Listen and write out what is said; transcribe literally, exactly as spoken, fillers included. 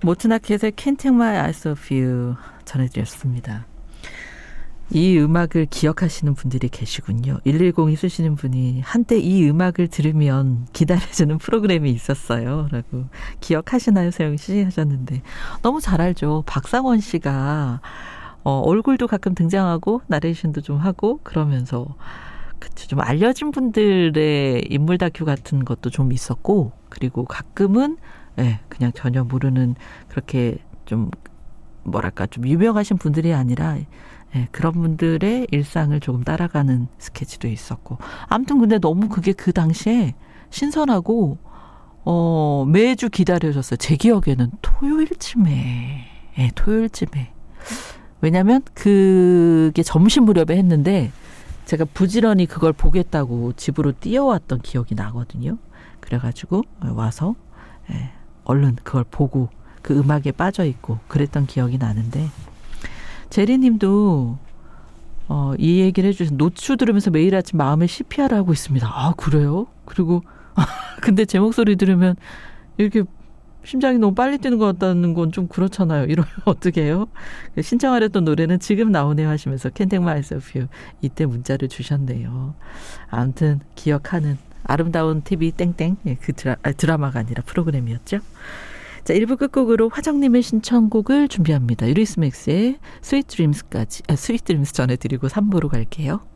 모트나켓의 Can't Take My Eyes Off You 전해드렸습니다. 이 음악을 기억하시는 분들이 계시군요. 일일공이 쓰시는 분이 한때 이 음악을 들으면 기다려주는 프로그램이 있었어요. 라고 기억하시나요, 세영 씨? 하셨는데 너무 잘 알죠. 박상원 씨가 어, 얼굴도 가끔 등장하고 나레이션도 좀 하고 그러면서 그쵸, 좀 알려진 분들의 인물 다큐 같은 것도 좀 있었고 그리고 가끔은 예, 그냥 전혀 모르는 그렇게 좀 뭐랄까 좀 유명하신 분들이 아니라 예, 그런 분들의 일상을 조금 따라가는 스케치도 있었고 아무튼 근데 너무 그게 그 당시에 신선하고 어, 매주 기다려졌어요. 제 기억에는 토요일쯤에 예, 토요일쯤에 왜냐면 그게 점심 무렵에 했는데 제가 부지런히 그걸 보겠다고 집으로 뛰어왔던 기억이 나거든요. 그래가지고 와서 예, 얼른 그걸 보고 그 음악에 빠져있고 그랬던 기억이 나는데 제리님도 어, 이 얘기를 해주신 노추 들으면서 매일 아침 마음의 씨피알을 하고 있습니다. 아 그래요? 그리고 근데 제 목소리 들으면 이렇게 심장이 너무 빨리 뛰는 것 같다는 건 좀 그렇잖아요. 이러면 어떻게 해요? 신청하렸던 노래는 지금 나오네요 하시면서 Can't Take My Eyes Off You 이때 문자를 주셨네요. 아무튼 기억하는 아름다운 티비 땡땡 그 드라, 아, 드라마가 아니라 프로그램이었죠. 자, 일 부 끝곡으로 화정님의 신청곡을 준비합니다. 유리스맥스의 스윗 드림스까지 아, 스윗 드림스 전해드리고 삼 부로 갈게요.